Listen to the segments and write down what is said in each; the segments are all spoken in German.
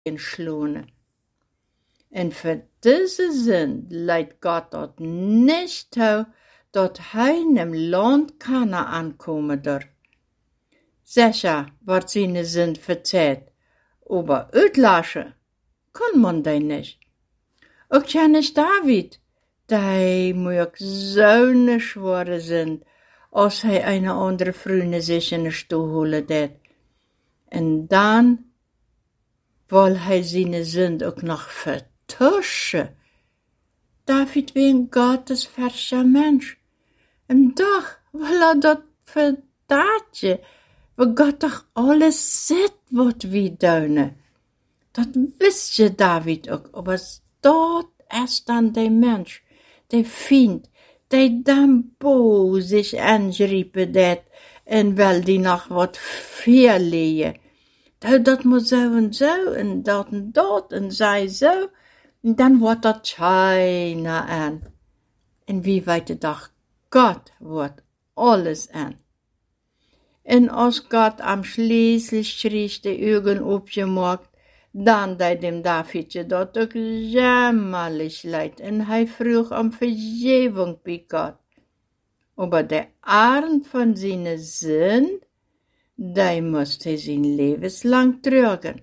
schlonen. En für diese Sinn leidt Gott dort nicht toe, dat hij in Land Kanaan komen der. Sicher wordt seine Sinn verzeiht, aber uitlassen kann man die nicht. Ook König David, die moet so ne schwere sind, als hij eine andere Freunde sich in den Stuhl holen det. En dan wil hij seine Sinn ook noch vertuschen. David wie Gottes verscher Mensch. En doch will dat verdaadje, wo Gott doch alles zit wat wie doen. Dat wist je David ook, aber dat is dan de Mensch, de Feind, die dan boos zich aangriepen dat en wel die nog wat verleien. Dat moet zo en dat en zij zo, en dan wordt dat China aan. En wie weet het toch, Gott wordt alles aan. En als God am schließlich de Augen opgemaakt, dan deed dem Davidje dat ook jämmerlich leid en hij vroeg om vergeving bij God. Aber der Arm von seiner Sünd, die musste hij zijn levenslang tragen.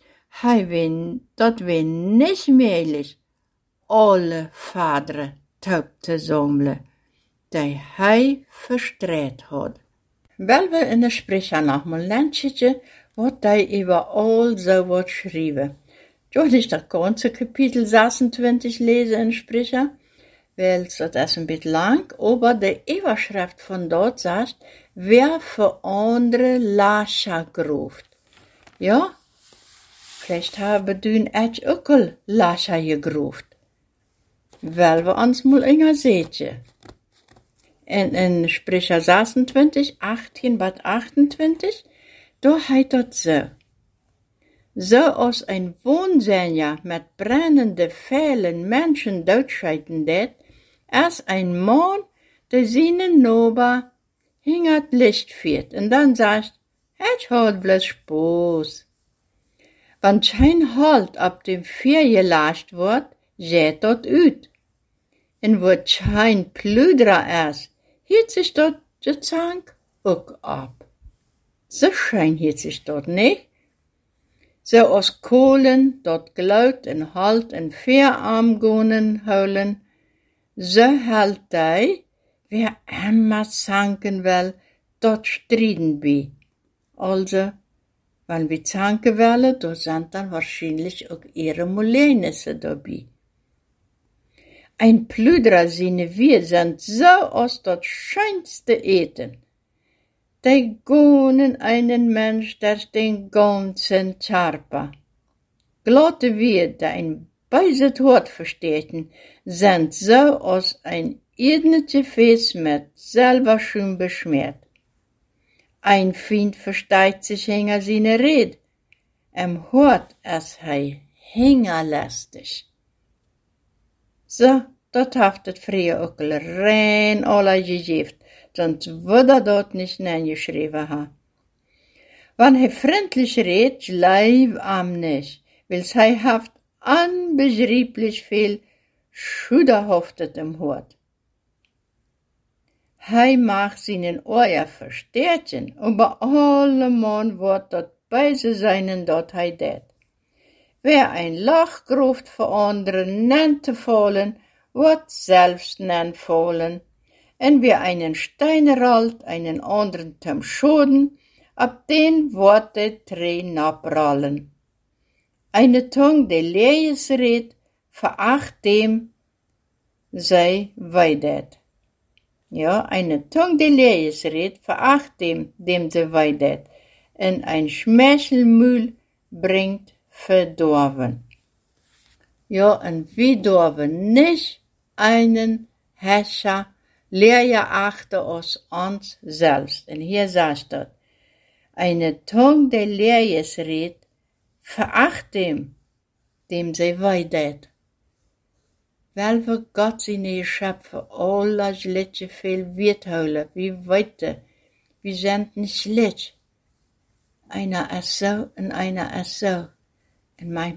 Dat wär nicht möglich, alle Vaderen taub te sammeln, die hij verstrahlt hat. Wel we in de Sprecher noch mal lentje, wat die über all so wat schrieben. Ich will nicht das ganze Kapitel 26 lesen in Sprecher, weil das ist ein bisschen lang, aber die Überschrift von dort sagt, wer für andere Lascha gruft. Ja, vielleicht haben du auch Lascha gegruft. Weil wir uns mal enger sehen. En in Sprecher 26, 18 bis 28, da heißt das so. So als ein Wohnsänger mit brennenden Pfählen Menschen doodscheiden det, als ein Mann, der seinen Nober hingert Licht führt, und dann sagt, het hat bloß Spaß. Wenn kein Halt ab dem Feuer gelascht wird, geht dat ut. Und wo kein Plüdrer ist, hielt sich dort der Zank auch ab. So schein hielt sich dort nicht. So aus Kohlen dort glaut en Halt en Veerarmgonen holen, so hält die, wer immer zanken will, dort striden bi. Also, wenn wir zanken wollen, da sind dann wahrscheinlich auch ihre Molenissen dabei. Ein Plüdrer seine wir sind so aus das schönste Eten. Die gonen einen Mensch durch den ganzen Körper. Glatte wir, die ein böses Wort verstehen, sind so aus ein edles Gefäß mit selber schön beschmiert. Ein Feind versteht sich hinter seine Rede, Hort ist hei hingerlästig. So, dat haftet früher auch rein alle gegeben, sonst würde dort nicht geschrieben haben. Wenn er freundlich redet, gleich am nicht, weil er haft unbeschreiblich viel Schuderhaftet im Hort. Hij mag seinen Ohr verstärken, aber allemal wird dat beise seinen dat hij det. Wer ein Loch gruft für anderen nennt te fallen, wird selbst nennt fallen. En wer einen Stein rollt, einen anderen zum Schoden, ab den wird der Tränen abrollen. Eine Tung, die Lees redt, veracht dem, sei weidet. Ja, eine Tung, die Lees redt, veracht dem sie weidet. En ein Schmechelmühl bringt verdorben. Ja, und wie dorben nicht einen Herrscher, Lehrer achte aus uns selbst. Und hier sagt das, eine Tung, der Leers redt, veracht dem sie weidet. Weil wir Gott seine Geschöpfe alles Liedje viel wertholen, wie weite, wir sind nicht schlecht. Einer ist so und einer ist so. En mijn